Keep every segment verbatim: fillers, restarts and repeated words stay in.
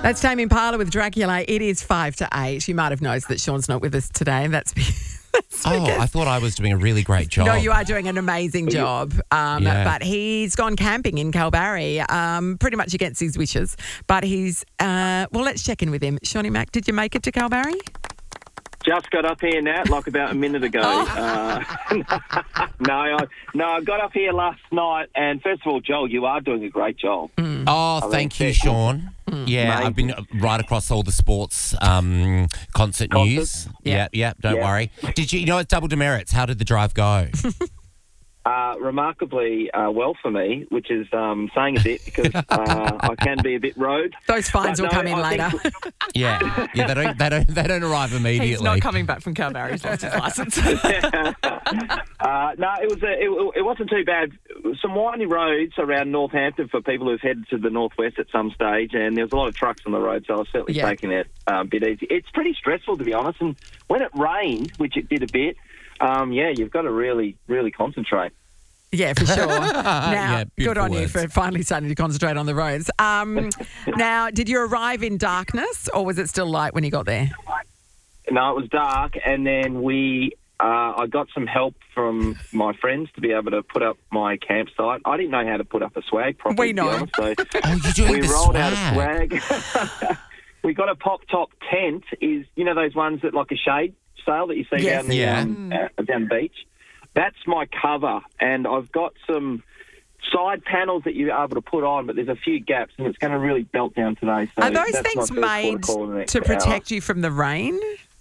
That's Tame Impala with Dracula. It is five to eight. You might have noticed that Sean's not with us today. That's, that's Oh, because... I thought I was doing a really great job. No, you are doing an amazing job. Um, Yeah. But he's gone camping in Kalbarri, um, pretty much against his wishes. But he's, uh, well, let's check in with him. Shawnee Mac, did you make it to Kalbarri? Just got up here, Nat, like about a minute ago. Uh, no, I, no, I got up here last night, and first of all, Joel, you are doing a great job. Mm. Oh, I thank mean, you, Sean. Mm. Yeah, Amazing. I've been right across all the sports um, concert Concerts? news. Yeah, yeah, don't Yeah. worry. Did you, you know, it's double demerits. How did the drive go? Uh, remarkably uh, well for me, which is um, saying a bit because uh, I can be a bit road. Those fines But will no, come in I later. think- yeah, yeah, they don't, they don't, they don't arrive immediately. He's not coming back from Kalbarri. He's lost his licence. uh, no, it was a, it, it wasn't too bad. Some windy roads around Northampton for people who've headed to the northwest at some stage, and there was a lot of trucks on the road, so I was certainly Yeah. taking it uh, a bit easy. It's pretty stressful, to be honest, and when it rained, which it did a bit, um, yeah, you've got to really, really concentrate. Yeah, for sure. Now, Yeah, good beautiful on you words. for finally starting to concentrate on the roads. Um, now, did you arrive in darkness or was it still light when you got there? No, it was dark, and then we. Uh, I got some help from my friends to be able to put up my campsite. I didn't know how to put up a swag properly. We know. To be honest, so Oh, you're doing we the rolled swag. out a swag. We got a pop top tent. Is you know those ones that like a shade sail that you see Yes. down the Yeah. um, uh, down the beach. That's my cover, and I've got some side panels that you're able to put on, but there's a few gaps, and it's going to really belt down today. So Are those that's things my first made port of call in the next to hour. protect you from the rain?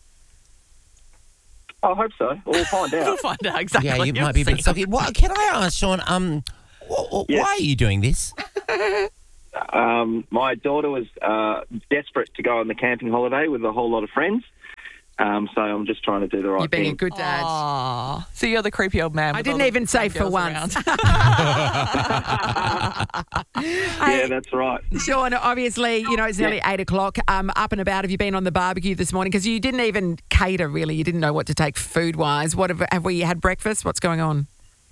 I hope so. We'll find We'll out. find out exactly. Yeah, you You'll might be a bit see. stucky. What, can I ask, Sean, um, wh- wh- Yes. why are you doing this? Um, my daughter was uh, desperate to go on the camping holiday with a whole lot of friends. Um, so I'm just trying to do the right You're being thing. a good dad. Aw. So you're the creepy old man. I with all didn't the even say fun for girls once. around. Yeah, that's right. Sean, obviously, you know, it's nearly eight o'clock. Um, up and about. Have you been on the barbecue this morning? Because you didn't even cater, really. You didn't know what to take food-wise. What have, have we had breakfast? What's going on?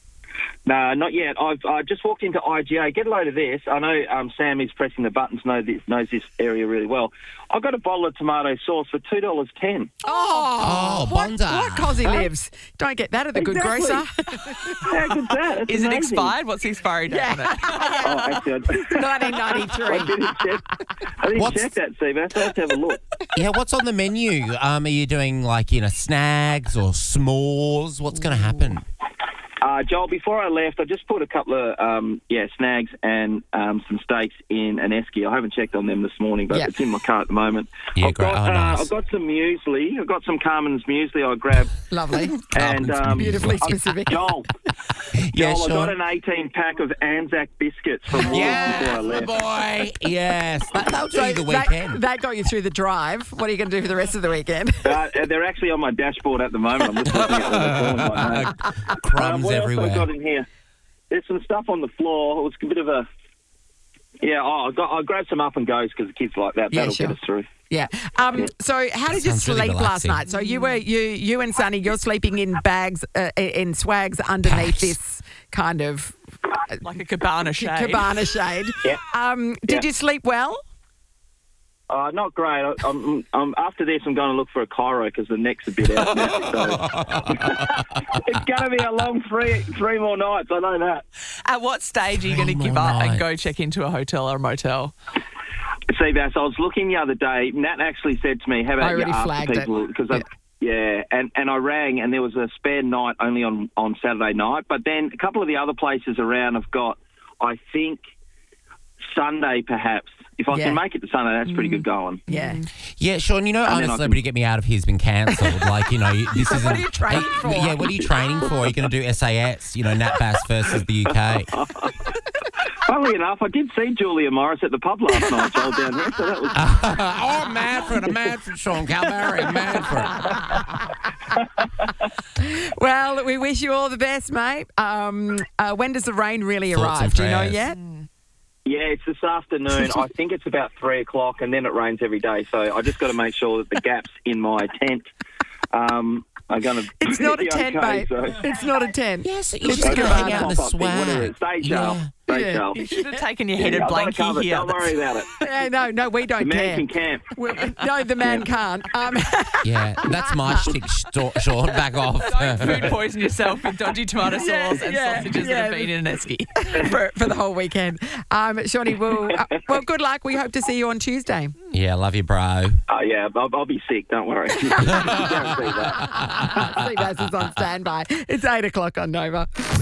No, not yet. I've I just walked into I G A. Get a load of this. I know um, Sam is pressing the buttons, know this, knows this area really well. I got a bottle of tomato sauce for two dollars ten. Oh, what, Bonda. what Cosy lives? Don't get that at the good Exactly. grocer. How good's that? That's Is it amazing. expired? What's the expiry date on it? Oh, actually, I, nineteen I ninety-three. didn't check. I didn't What's- check that, Steve. I have to have a look. Yeah, what's on the menu? Um, are you doing like, you know, snags or s'mores? What's going to happen? Uh, Joel, before I left, I just put a couple of um, yeah snags and um, some steaks in an esky. I haven't checked on them this morning, but Yep. it's in my car at the moment. Yeah, I've great. got Oh, uh, nice. I've got some muesli. I've got some Carmen's muesli. I grabbed Lovely. and Carmen's um, Beautifully I- specific. Joel, Yeah, Joel, I got Sean. an eighteen pack of Anzac biscuits from Woolies before I Yes, left. boy. Yes. That, that'll do So you the that, weekend. that got you through the drive. What are you going to do for the rest of the weekend? Uh, they're actually on my dashboard at the moment. I'm just looking at them this morning right now. Um, Crumbs what else everywhere. I got in here? There's some stuff on the floor. It was a bit of a yeah. Oh, I got I grabbed some up and goes because the kids like that. Yeah, That'll sure. get us through. Yeah. Um, so how did you Sounds really sleep last relaxing. night? So you were you you and Sonny, you're sleeping in bags uh, in swags underneath Bags. this kind of Like a cabana shade. cabana shade. Yeah. Um, did Yeah. you sleep well? Uh, not great. I, I'm, I'm, after this, I'm going to look for a chiro because the neck's a bit out now. So. It's going to be a long three three more nights. I know that. At what stage are you Three going to give more up and nights. go check into a hotel or a motel? See, Bass, I was looking the other day. Nat actually said to me, "How I about you already ask flagged the it. people?" Because Yeah. yeah, and and I rang, and there was a spare night only on on Saturday night. But then a couple of the other places around have got, I think, Sunday perhaps. If I Yeah. can make it to Sunday, that's pretty good going. Yeah. Yeah, Sean, you know, I I'm mean, a I Celebrity can- Get Me Out of Here's been cancelled. Like, you know, you- this isn't... What are you training for? Yeah, what are you training for? Are you going to do S A S, you know, Nat Bass versus the U K? Funnily enough, I did see Julia Morris at the pub last night, Joel, down here, so that was... oh, I'm mad for it. I'm mad for it, Sean Calvary. I'm mad for it. Well, we wish you all the best, mate. Um, uh, when does the rain really Thoughts arrive? and Do you know prayers. yet? Yeah, it's this afternoon. I think it's about three o'clock, and then it rains every day. So I just got to make sure that the gaps in my tent um, are going to It's not a be tent, okay, mate. so. It's not a tent. Yes, you're It's just a going to hang out in the pop-up thing, whatever swag. it is. Day shower. Yeah. Stay Yeah. sharp. You should have taken your Yeah, headed I've got it blankie covered. here. Don't worry about it. Yeah, no, no, we The don't man care. can camp. We- no, the man can't. Um, Yeah, that's my shtick, Sto- Sean. Back off. Don't food poison yourself with dodgy tomato sauce Yeah, and yeah, sausages yeah. that have been in an esky. for, for the whole weekend. Um, Shawnee, well, uh, well, good luck. We hope to see you on Tuesday. Yeah, love you, bro. Oh, yeah, I'll, I'll be sick. Don't worry. Guarantee that. Steve Bass is on standby. It's eight o'clock on Nova.